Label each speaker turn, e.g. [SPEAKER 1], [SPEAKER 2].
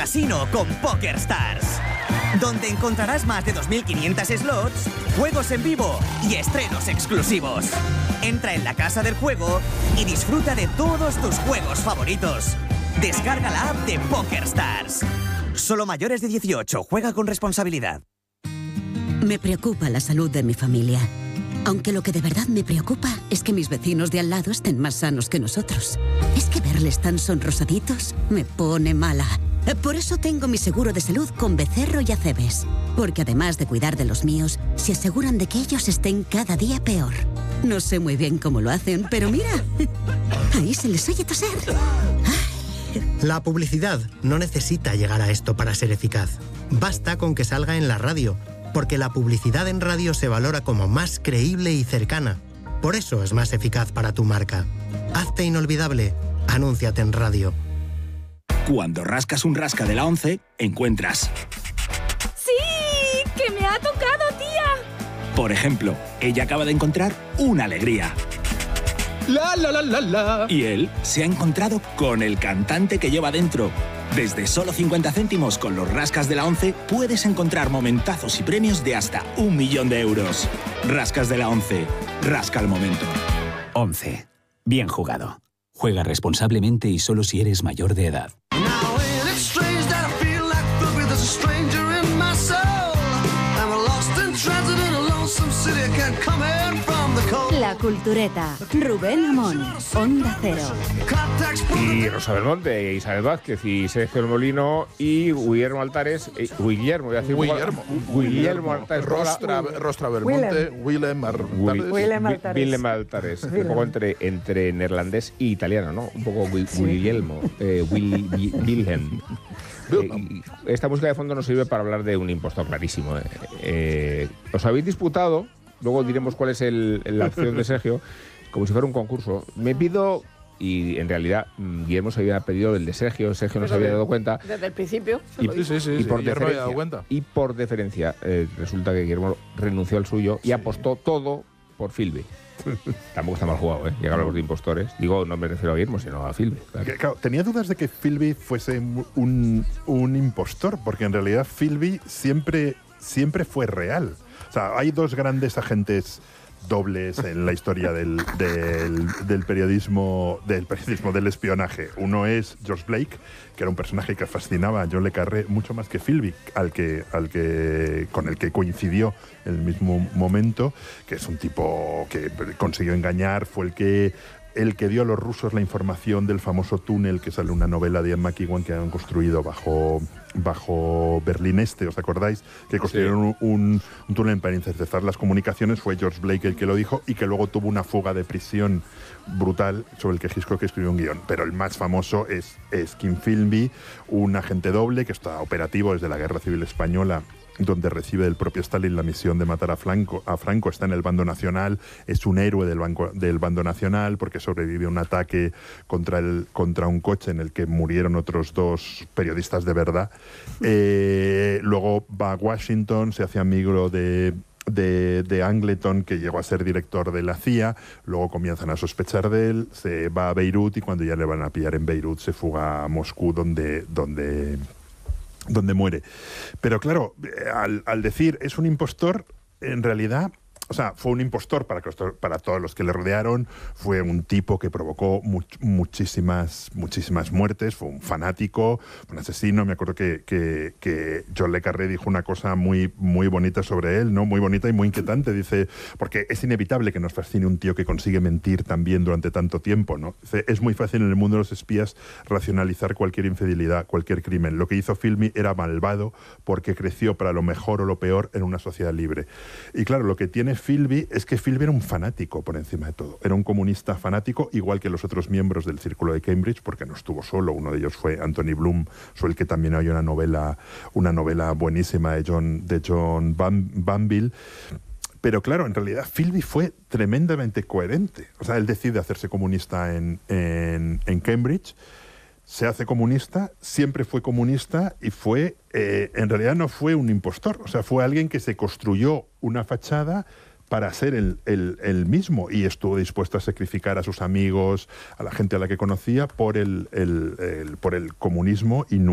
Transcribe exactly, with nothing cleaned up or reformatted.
[SPEAKER 1] casino con PokerStars, donde encontrarás más de dos mil quinientos slots, juegos en vivo y estrenos exclusivos. Entra en la casa del juego y disfruta de todos tus juegos favoritos. Descarga la app de PokerStars. Solo mayores de dieciocho. Juega con responsabilidad.
[SPEAKER 2] Me preocupa la salud de mi familia. Aunque lo que de verdad me preocupa es que mis vecinos de al lado estén más sanos que nosotros. Es que verles tan sonrosaditos me pone mala. Por eso tengo mi seguro de salud con Becerro y Acebes. Porque además de cuidar de los míos, se aseguran de que ellos estén cada día peor. No sé muy bien cómo lo hacen, pero mira, ahí se les oye toser.
[SPEAKER 3] La publicidad no necesita llegar a esto para ser eficaz. Basta con que salga en la radio, porque la publicidad en radio se valora como más creíble y cercana. Por eso es más eficaz para tu marca. Hazte inolvidable. Anúnciate en radio.
[SPEAKER 4] Cuando rascas un rasca de la once, encuentras...
[SPEAKER 5] ¡Sí! ¡Que me ha tocado, tía!
[SPEAKER 4] Por ejemplo, ella acaba de encontrar una alegría.
[SPEAKER 6] La, la, la, la, la.
[SPEAKER 4] Y él se ha encontrado con el cantante que lleva dentro. Desde solo cincuenta céntimos con los rascas de la once puedes encontrar momentazos y premios de hasta un millón de euros. Rascas de la once. Rasca el momento.
[SPEAKER 7] once. Bien jugado. Juega responsablemente y solo si eres mayor de edad.
[SPEAKER 8] La Cultureta. Rubén Amón. Onda Cero.
[SPEAKER 9] Y Rosa Belmonte, Isabel Vázquez y Sergio El Molino y Guillermo Altares. Eh, Guillermo, voy a decir.
[SPEAKER 10] Guillermo.
[SPEAKER 9] Guillermo Altares.
[SPEAKER 10] Rostra, Rostra Belmonte. Willem Altares.
[SPEAKER 9] Willem Altares. Willem Altares. Un poco entre, entre neerlandés e italiano, ¿no? Un poco Guillermo. Eh, Will, Wilhelm. Eh, esta música de fondo nos sirve para hablar de un impostor clarísimo. Eh. Eh, os habéis disputado, luego diremos cuál es el, la acción de Sergio, como si fuera un concurso. Me pido, y en realidad Guillermo se había pedido el de Sergio, Sergio no se había dado cuenta.
[SPEAKER 11] Desde el principio.
[SPEAKER 9] Y,
[SPEAKER 10] sí, sí, sí,
[SPEAKER 9] y, por
[SPEAKER 10] sí, Guillermo había dado cuenta.
[SPEAKER 9] y por deferencia, eh, resulta que Guillermo renunció al suyo y sí. apostó todo por Philby. Tampoco está mal jugado, ¿eh? Llegar a los de impostores. Digo, no me refiero a Guillermo, sino a Philby.
[SPEAKER 12] Claro. Que, claro, tenía dudas de que Philby fuese un, un impostor, porque en realidad Philby siempre, siempre fue real. O sea, hay dos grandes agentes dobles en la historia del, del, del periodismo del periodismo del espionaje. Uno es George Blake, que era un personaje que fascinaba a John le Carré mucho más que Philby, al que, al que, con el que coincidió en el mismo momento, que es un tipo que consiguió engañar, fue el que el que dio a los rusos la información del famoso túnel, que sale una novela de Ian McEwan que han construido bajo, bajo Berlín Este, ¿os acordáis? Que construyeron sí. un, un túnel para interceptar las comunicaciones. Fue George Blake el que lo dijo y que luego tuvo una fuga de prisión brutal sobre el que Hitchcock escribió un guión. Pero el más famoso es, es Kim Philby, un agente doble que está operativo desde la Guerra Civil Española, donde recibe del propio Stalin la misión de matar a Franco. A Franco está en el bando nacional, es un héroe del, banco, del bando nacional porque sobrevive a un ataque contra, el, contra un coche en el que murieron otros dos periodistas de verdad. Eh, luego va a Washington, se hace amigo de... De, de Angleton, que llegó a ser director de la C I A, luego comienzan a sospechar de él, se va a Beirut y cuando ya le van a pillar en Beirut se fuga a Moscú, donde... donde donde muere. Pero claro, al, al decir es un impostor, en realidad, o sea, fue un impostor para, para todos los que le rodearon, fue un tipo que provocó much, muchísimas, muchísimas muertes, fue un fanático, un asesino. Me acuerdo que, que, que John le Carré dijo una cosa muy, muy bonita sobre él, ¿no? Muy bonita y muy inquietante. Dice, porque es inevitable que nos fascine un tío que consigue mentir también durante tanto tiempo, ¿no? Dice, es muy fácil en el mundo de los espías racionalizar cualquier infidelidad, cualquier crimen. Lo que hizo Philby era malvado porque creció para lo mejor o lo peor en una sociedad libre. Y claro, lo que tiene Philby es que Philby era un fanático por encima de todo. Era un comunista fanático, igual que los otros miembros del Círculo de Cambridge, porque no estuvo solo. Uno de ellos fue Anthony Bloom, sobre el que también hay una novela, una novela buenísima de John, de John Banville. Pero claro, en realidad Philby fue tremendamente coherente. O sea, él decide hacerse comunista en, en, en Cambridge, se hace comunista, siempre fue comunista y fue, eh, en realidad no fue un impostor. O sea, fue alguien que se construyó una fachada para ser el, el, el mismo y estuvo dispuesto a sacrificar a sus amigos, a la gente a la que conocía por el, el, el, por el comunismo y nunca